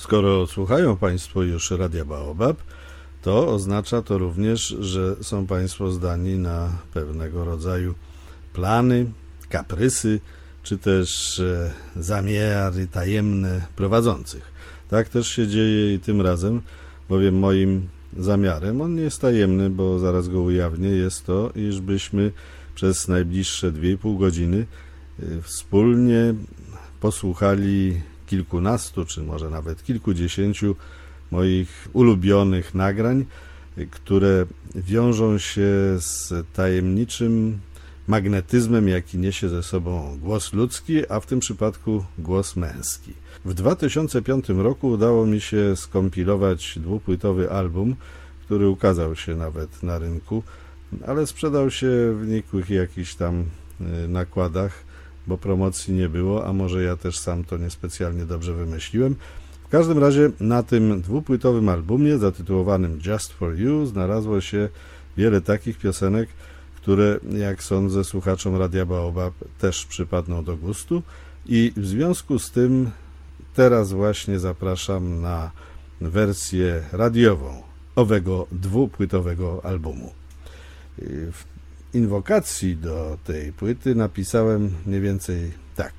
Skoro słuchają Państwo już Radia Baobab, to oznacza to również, że są Państwo zdani na pewnego rodzaju plany, kaprysy, czy też zamiary tajemne prowadzących. Tak też się dzieje i tym razem, bowiem moim zamiarem, on nie jest tajemny, bo zaraz go ujawnię, jest to, iż byśmy przez najbliższe 2,5 godziny wspólnie posłuchali kilkunastu, czy może nawet kilkudziesięciu moich ulubionych nagrań, które wiążą się z tajemniczym magnetyzmem, jaki niesie ze sobą głos ludzki, a w tym przypadku głos męski. W 2005 roku udało mi się skompilować 2-płytowy album, który ukazał się nawet na rynku, ale sprzedał się w nikłych jakichś tam nakładach, bo promocji nie było, a może ja też sam to niespecjalnie dobrze wymyśliłem. W każdym razie na tym 2-płytowym albumie zatytułowanym Just For You znalazło się wiele takich piosenek, które, jak sądzę, słuchaczom Radia Baobab też przypadną do gustu i w związku z tym teraz właśnie zapraszam na wersję radiową owego 2-płytowego albumu. W inwokacji do tej płyty napisałem mniej więcej tak: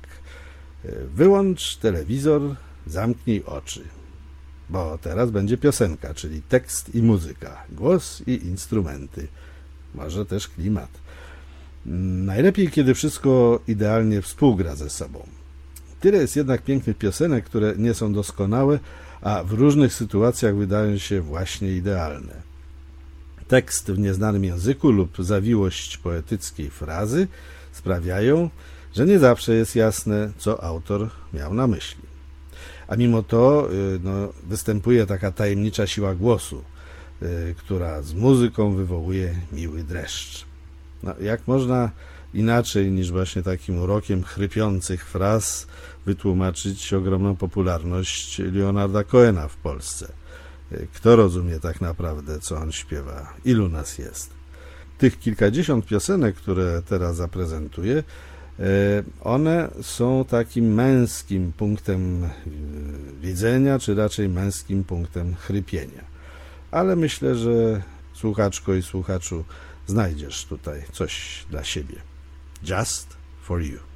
wyłącz telewizor, zamknij oczy, bo teraz będzie piosenka, czyli tekst i muzyka, głos i instrumenty, może też klimat. Najlepiej, kiedy wszystko idealnie współgra ze sobą. Tyle jest jednak pięknych piosenek, które nie są doskonałe, a w różnych sytuacjach wydają się właśnie idealne. Tekst w nieznanym języku lub zawiłość poetyckiej frazy sprawiają, że nie zawsze jest jasne, co autor miał na myśli. A mimo to występuje taka tajemnicza siła głosu, która z muzyką wywołuje miły dreszcz. Jak można inaczej niż właśnie takim urokiem chrypiących fraz wytłumaczyć ogromną popularność Leonarda Cohena w Polsce? Kto rozumie tak naprawdę, co on śpiewa? Ilu nas jest? Tych kilkadziesiąt piosenek, które teraz zaprezentuję, one są takim męskim punktem widzenia, czy raczej męskim punktem chrypienia. Ale myślę, że słuchaczko i słuchaczu znajdziesz tutaj coś dla siebie. Just for you.